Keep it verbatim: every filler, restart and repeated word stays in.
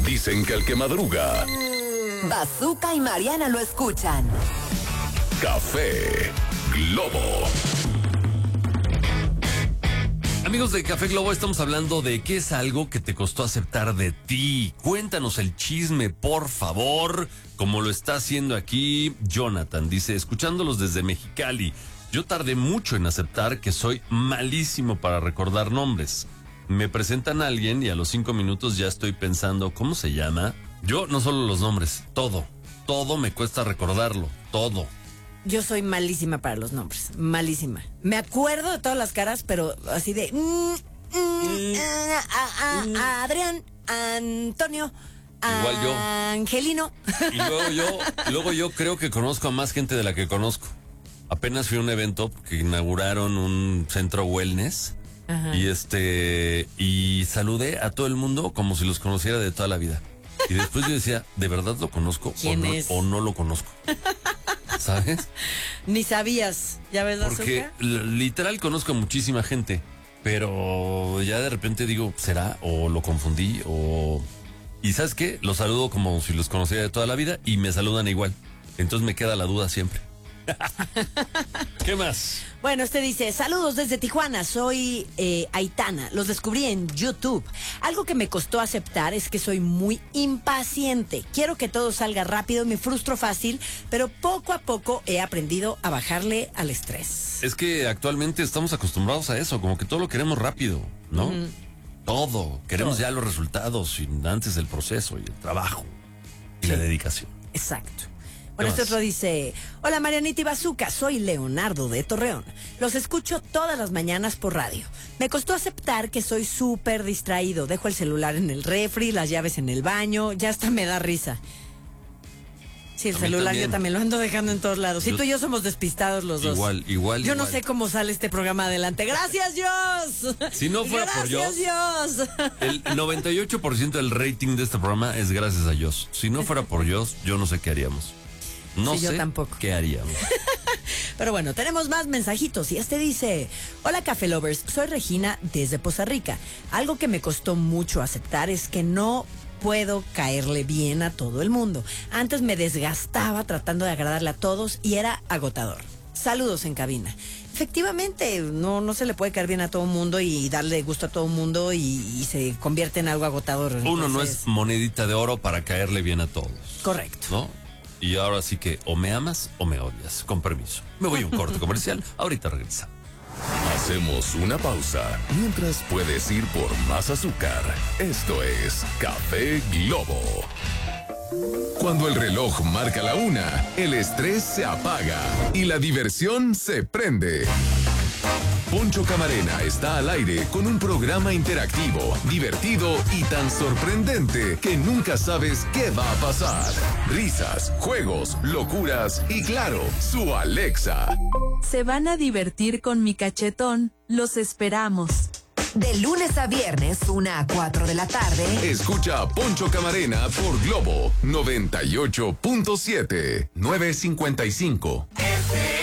Dicen que el que madruga. Bazooka y Mariana lo escuchan. Café Globo. Amigos de Café Globo, estamos hablando de qué es algo que te costó aceptar de ti. Cuéntanos el chisme, por favor, como lo está haciendo aquí Jonathan. Dice, escuchándolos desde Mexicali, yo tardé mucho en aceptar que soy malísimo para recordar nombres. Me presentan a alguien y a los cinco minutos ya estoy pensando, ¿cómo se llama? Yo no solo los nombres, todo, todo me cuesta recordarlo, todo. Yo soy malísima para los nombres, malísima. Me acuerdo de todas las caras, pero así de... Mm, mm, a, a, a Adrián, Antonio, Igual yo. Angelino. Y luego yo, luego yo creo que conozco a más gente de la que conozco. Apenas fui a un evento que inauguraron un centro wellness. Ajá. Y este, y saludé a todo el mundo como si los conociera de toda la vida. Y después yo decía, ¿de verdad lo conozco o no, o no lo conozco? ¿Sabes? Ni sabías, ¿ya ves? Porque literal conozco a muchísima gente, pero ya de repente digo, ¿será? O lo confundí, o... Y ¿sabes qué? Los saludo como si los conociera de toda la vida y me saludan igual. Entonces me queda la duda siempre. ¿Qué más? Bueno, este dice, saludos desde Tijuana, soy eh, Aitana, los descubrí en YouTube. Algo que me costó aceptar es que soy muy impaciente. Quiero que todo salga rápido, me frustro fácil, pero poco a poco he aprendido a bajarle al estrés. Es que actualmente estamos acostumbrados a eso, como que todo lo queremos rápido, ¿no? Mm. Todo, queremos todo. Ya los resultados y antes del proceso y el trabajo y sí. La dedicación. Exacto. Bueno, este otro dice, hola Marianita y Bazooka, soy Leonardo de Torreón. Los escucho todas las mañanas por radio. Me costó aceptar que soy súper distraído. Dejo el celular en el refri, las llaves en el baño, ya hasta me da risa. Sí, el celular también. Yo también lo ando dejando en todos lados. Yo, y tú y yo somos despistados los dos. Igual, igual, Yo igual. no sé cómo sale este programa adelante. ¡Gracias, Dios! Si no fuera gracias, por Dios, Dios. El noventa y ocho por ciento del rating de este programa es gracias a Dios. Si no fuera por Dios, yo no sé qué haríamos. No sí, sé yo tampoco. qué haríamos. Pero bueno, tenemos más mensajitos y este dice, hola Café Lovers, soy Regina desde Poza Rica. Algo que me costó mucho aceptar es que no puedo caerle bien a todo el mundo. Antes me desgastaba tratando de agradarle a todos y era agotador. Saludos en cabina. Efectivamente, no, no se le puede caer bien a todo el mundo y darle gusto a todo el mundo y, y se convierte en algo agotador. Uno Entonces, no es monedita de oro para caerle bien a todos. Correcto. ¿No? Y ahora sí que o me amas o me odias. Con permiso. Me voy a un corte comercial. Ahorita regresa. Hacemos una pausa mientras puedes ir por más azúcar. Esto es Café Globo. Cuando el reloj marca la una, el estrés se apaga y la diversión se prende. Poncho Camarena está al aire con un programa interactivo, divertido y tan sorprendente que nunca sabes qué va a pasar. Risas, juegos, locuras y claro, su Alexa. Se van a divertir con mi cachetón, los esperamos. De lunes a viernes, una a cuatro de la tarde. Escucha a Poncho Camarena por Globo noventa y ocho punto siete, nueve cincuenta y cinco.